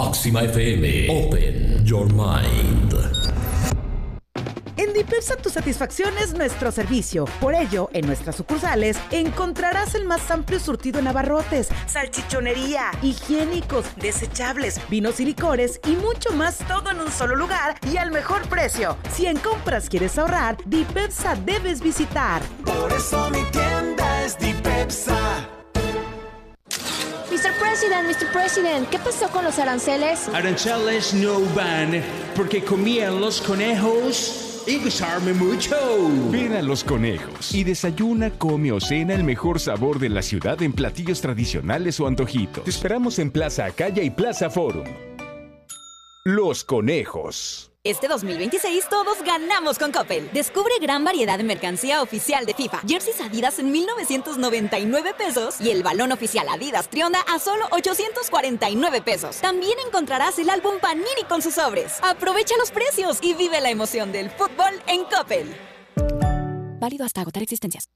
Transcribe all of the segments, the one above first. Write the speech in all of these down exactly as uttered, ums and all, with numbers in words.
Máxima F M. Open your mind. En Dipepsa tu satisfacción es nuestro servicio. Por ello, en nuestras sucursales encontrarás el más amplio surtido en abarrotes, salchichonería, higiénicos, desechables, vinos y licores y mucho más, todo en un solo lugar y al mejor precio. Si en compras quieres ahorrar, Dipepsa debes visitar. Por eso mi tienda es Dipepsa. mister President, mister President, ¿qué pasó con los aranceles? Aranceles no van porque comían los conejos y gustarme mucho. Ven a Los Conejos y desayuna, come o cena el mejor sabor de la ciudad en platillos tradicionales o antojitos. Te esperamos en Plaza Acaya y Plaza Forum. Los Conejos. Este dos mil veintiséis todos ganamos con Coppel. Descubre gran variedad de mercancía oficial de FIFA. Jerseys Adidas en mil novecientos noventa y nueve pesos y el balón oficial Adidas Trionda a solo ochocientos cuarenta y nueve pesos. También encontrarás el álbum Panini con sus sobres. Aprovecha los precios y vive la emoción del fútbol en Coppel. Válido hasta agotar existencias.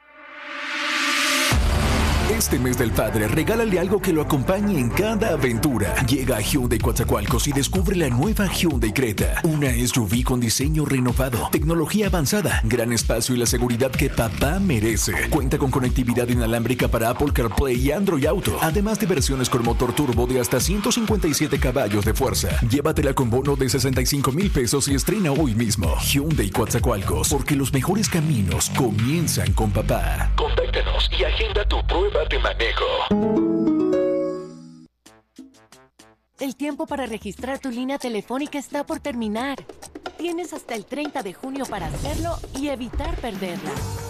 Este mes del padre, regálale algo que lo acompañe en cada aventura. Llega a Hyundai Coatzacoalcos y descubre la nueva Hyundai Creta. Una S U V con diseño renovado, tecnología avanzada, gran espacio y la seguridad que papá merece. Cuenta con conectividad inalámbrica para Apple CarPlay y Android Auto. Además de versiones con motor turbo de hasta ciento cincuenta y siete caballos de fuerza. Llévatela con bono de sesenta y cinco mil pesos y estrena hoy mismo. Hyundai Coatzacoalcos, porque los mejores caminos comienzan con papá. Contáctanos y agenda tu prueba de manejo. El tiempo para registrar tu línea telefónica está por terminar. Tienes hasta el treinta de junio para hacerlo y evitar perderla.